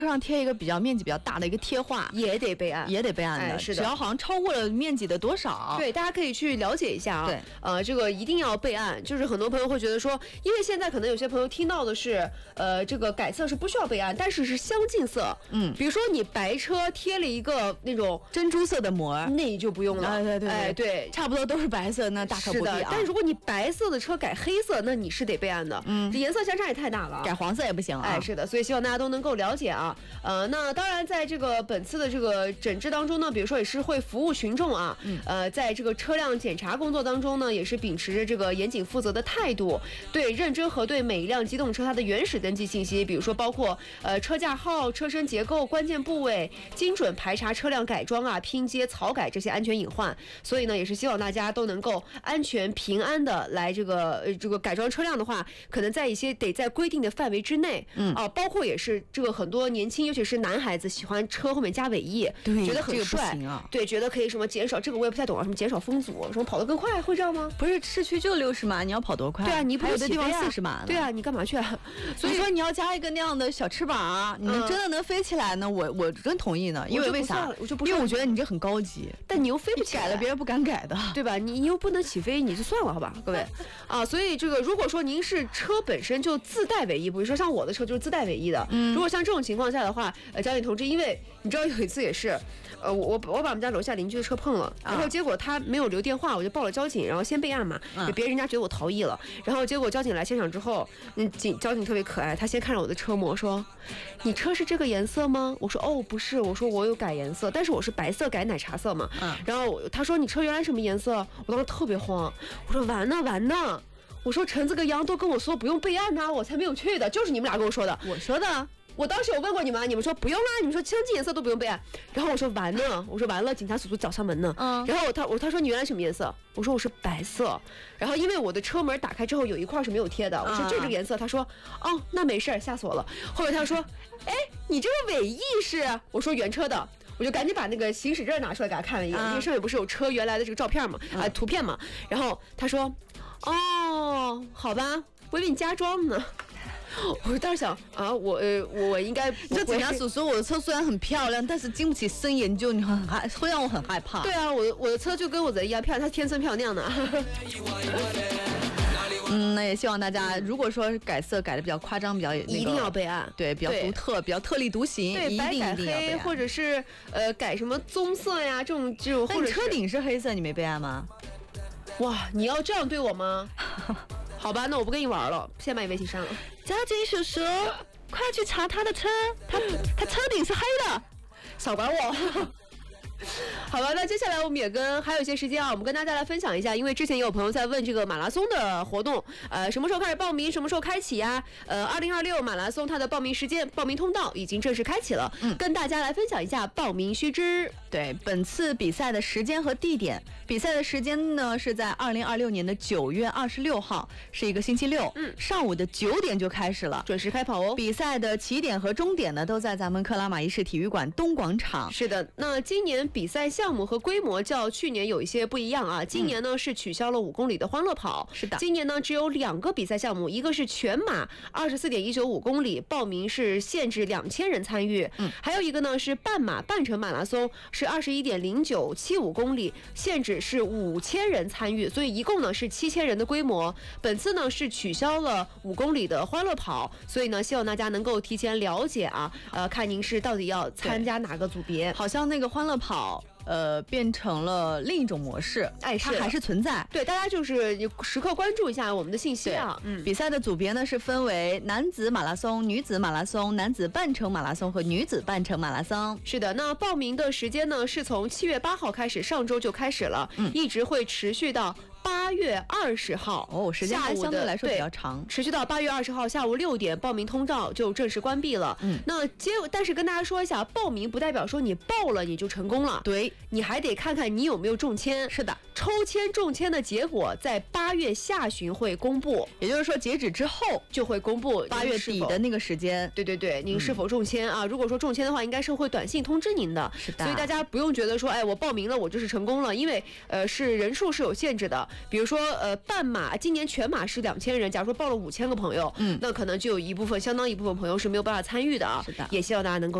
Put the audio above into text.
车上贴一个面积比较大的一个贴画， 也得备案， 也得备案的。 是的， 只要好像超过了面积的多少， 对，大家可以去了解一下啊。 对， 这个一定要备案。就是很多朋友会觉得说，因为现在可能有些朋友听到的是，这个改色是不需要备案，但是是相近色。比如说你白车贴了一个那种珍珠色的膜， 那你就不用了。对， 差不多都是白色，那大可不必啊。 是的，但是如果你白色的车改黑色，那你是得备案的。这颜色相差也太大了。 改黄色也不行啊。 是的，所以希望大家都能够了解啊。那当然，在这个本次的这个整治当中呢，比如说也是会服务群众啊。在这个车辆检查工作当中呢，也是秉持着这个严谨负责的态度，对认真核对每一辆机动车它的原始登记信息，比如说包括车架号、车身结构、关键部位，精准排查车辆改装啊、拼接、草改这些安全隐患。所以呢，也是希望大家都能够安全平安的来这个改装车辆的话，可能在一些得在规定的范围之内。包括也是这个很多年轻，尤其是男孩子喜欢车后面加尾翼，觉得很帅，对，觉得可以什么减少这个我也不太懂啊，什么减少风阻，什么跑得更快，会这样吗？ 不是，市区就60码，你要跑多快？ 对啊，你不是有的地方40码。 对啊，你干嘛去啊？ 所以说你要加一个那样的小翅膀，你真的能飞起来呢？我真同意呢，因为啥？因为我觉得你这很高级， 但你又飞不起来了，别人不敢改的， 对吧？你又不能起飞，你就算了，好吧，各位啊。所以这个如果说您是车本身就自带尾翼，比如说像我的车就是自带尾翼的，如果像这种情况下的话，交警同志，因为你知道有一次也是，我把我们家楼下邻居的车碰了，然后结果他没有留电话，我就报了交警，然后先备案嘛，别人家觉得我逃逸了，然后结果交警来现场之后，交警特别可爱，他先看着我的车模说：“你车是这个颜色吗？”我说：“哦，不是，我说我有改颜色，但是我是白色改奶茶色嘛。”然后他说：“你车原来什么颜色？”我当时特别慌，我说：“完呢。”我说陈子个杨都跟我说不用备案啊，我才没有去的，就是你们俩跟我说的。 我说的， 我当时有问过你们，你们说不用啊，你们说相近颜色都不用备案。然后我说完呢，我说完了，警察叔叔找上门呢。然后他说你原来什么颜色？我说我是白色。然后因为我的车门打开之后有一块是没有贴的，我说这个颜色，他说哦那没事，吓死我了。后来他说，哎，你这个尾翼是？我说原车的。我就赶紧把那个行驶证拿出来给他看了一眼，因为上面不是有车原来的这个照片嘛，图片嘛。然后他说，哦，好吧，我以为你加装呢。我当时想啊，我应该不会。 就警察叔叔，我的车虽然很漂亮，但是经不起深研究，你会让我很害怕。 对啊，我的车就跟我的一样漂亮，它天生漂亮的。 那也希望大家，如果说改色改的比较夸张，比较一定要备案， 对，比较独特，比较特立独行， 对，白改黑，或者是改什么棕色呀，这种。 那你车顶是黑色，你没备案吗？ 哇，你要这样对我吗？好吧，那我不跟你玩了，先把你微信删了。 交警叔叔，快去查他的车，他车顶是黑的， 少管我。好吧，那接下来我们也还有一些时间啊，我们跟大家来分享一下，因为之前也有朋友在问这个马拉松的活动，什么时候开始报名，什么时候开启呀？2026马拉松它的报名时间、报名通道已经正式开启了，跟大家来分享一下报名须知。 对，本次比赛的时间和地点，比赛的时间呢是在2026年的9月26号，是一个星期六，上午的9点就开始了， 准时开跑哦。 比赛的起点和终点呢都在咱们克拉玛依市体育馆东广场。 是的，那今年比赛项目和规模较去年有一些不一样啊。今年呢是取消了5公里的欢乐跑， 是的。 今年呢只有2个比赛项目，一个是全马24.195公里，报名是限制2000人参与，还有一个呢是半马半程马拉松，是21.0975公里，限制是5000人参与，所以一共呢是7000人的规模。本次呢是取消了5公里的欢乐跑，所以呢希望大家能够提前了解啊，看您是到底要参加哪个组别。 好像那个欢乐跑变成了另一种模式，它还是存在。 对，大家就是时刻关注一下我们的信息啊。 比赛的组别呢是分为男子马拉松、女子马拉松、男子半程马拉松和女子半程马拉松。 是的，那报名的时间呢是从7月8号开始，上周就开始了，一直会持续到8月20号哦，时间还相对来说比较长， 持续到8月20号下午6点，报名通道就正式关闭了。但是跟大家说一下，报名不代表说你报了你就成功了， 对， 你还得看看你有没有中签。 是的， 抽签中签的结果在8月下旬会公布， 也就是说截止之后就会公布 8月底的那个时间。 对，您是否中签啊？如果说中签的话，应该是会短信通知您的。 是的， 所以大家不用觉得说，哎，我报名了我就是成功了，因为是人数是有限制的。 比如说半马，今年全马是2000人，假如说报了5000个朋友，那可能就有相当一部分朋友是没有办法参与的啊。 是的， 也希望大家能够